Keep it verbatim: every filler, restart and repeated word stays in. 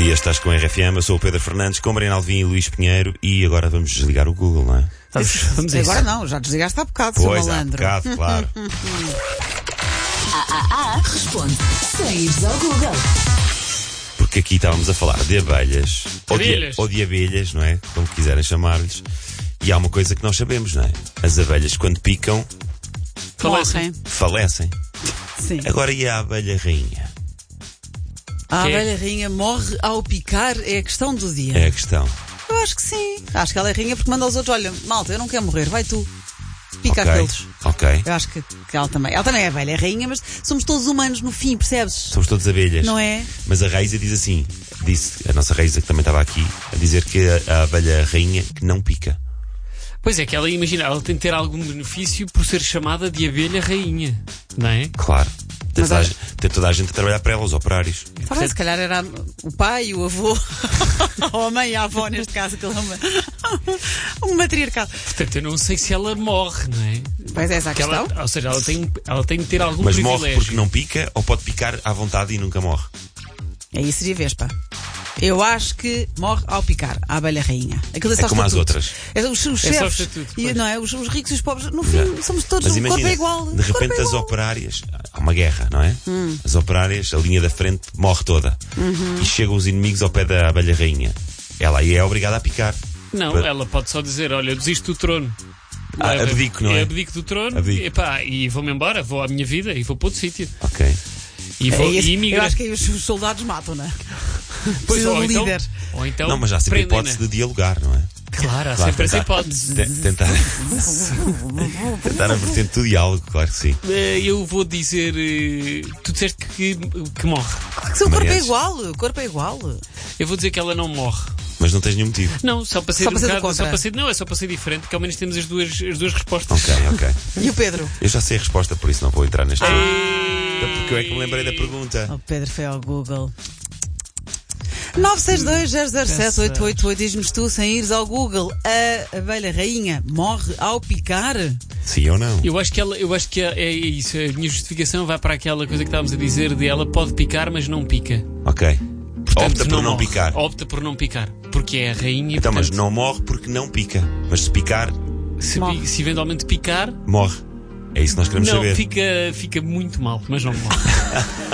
dia estás com a R F M, eu sou o Pedro Fernandes, com Mariana Alvim e Luís Pinheiro, e agora vamos desligar o Google, não é? Vamos, vamos a isso. Agora não, já desligaste há bocado, seu Pois, há malandro. bocado, claro. Ah, ah, ah, responde sem ires ao Google. Porque aqui estávamos a falar de abelhas, ou de, Abelhas. ou de abelhas, não é? Como quiserem chamar-lhes. E há uma coisa que nós sabemos, não é? As abelhas, quando picam, Morrem. falecem. Sim. Agora, e a abelha rainha? A Que é? abelha rainha morre ao picar, é a questão do dia. É a questão. Eu acho que sim. Acho que ela é rainha porque manda aos outros: olha, malta, eu não quero morrer, vai tu. Pica Ok, aqueles. ok. Eu acho que, que ela também. Ela também é abelha, é rainha, mas somos todos humanos no fim, percebes? Somos todos abelhas. Não é? Mas a Raíza diz assim, disse a nossa Raíza que também estava aqui, a dizer que a, a abelha rainha que não pica. Pois é, que ela, imagina, ela tem de ter algum benefício por ser chamada de abelha rainha, não é? Claro. Tem Mas toda, a, olha- gente- tem toda a gente a trabalhar para ela, os operários. Tá bem, se calhar era o pai, o avô, ou a mãe e a avó, neste caso, que é uma, um matriarcado. Portanto, eu não sei se ela morre, não é? Pois é essa a Que questão. ela, ou seja, ela tem, ela tem de ter algum Mas privilégio. morre porque não pica ou pode picar à vontade e nunca morre? Aí seria Vespa. Eu acho que morre ao picar, a abelha rainha. Aquilo é, É só como as estatuto. outras. É, os os É só chefes, estatuto, e, pois. não é? Os, os ricos e os pobres, no fim, Já. somos todos, Mas o imagina, corpo é igual. de o corpo repente é as igual. operárias, há uma guerra, não é? Hum. As operárias, a linha da frente morre toda. Uhum. E chegam os inimigos ao pé da abelha rainha. Ela aí é obrigada a picar. Não, Para- ela pode só dizer, olha, eu desisto do trono. Ah, Leva- abdico, não é? Abdico do trono Abdico. epá, e vou-me embora, vou à minha vida e vou para outro sítio. Ok. E É vou isso. e Eu imigra. acho que aí os, os soldados matam, não é? Pois, Precisam ou, de um então, líder. ou então Não, mas há sempre a prendem-na. hipótese de dialogar, não é? Claro, há Claro, sempre essa tentar- hipótese. Te- Tentar. Tentar a vertente do diálogo, claro que sim. Eh, Eu vou dizer. eh, Tu disseste que, que morre. Claro que o corpo é Marianas. igual, o corpo é igual. Eu vou dizer que ela não morre. Mas não tens nenhum motivo. Não, só para ser Só um para ser do bocado- contra. só para ser, não, é só para ser diferente, porque ao menos temos as duas, as duas respostas. Ok, ok. E o Pedro? Eu já sei a resposta, por isso não vou entrar neste. Ah. Até porque eu é que me lembrei da pergunta. O Pedro foi ao Google. nove seis dois zero zero sete oito oito oito, diz-nos tu, sem ires ao Google, a abelha rainha morre ao picar? Sim ou não? Eu acho que ela, eu acho que é isso. A minha justificação vai para aquela coisa que estávamos a dizer de ela pode picar, mas não pica. Ok. Portanto, Opta por não morre. picar. Opta por não picar. Porque é a rainha. Então, mas portanto, não morre porque não pica. Mas se picar, se, morre. se eventualmente picar, morre. É isso que nós queremos não, saber. fica, fica muito mal, mas não morre.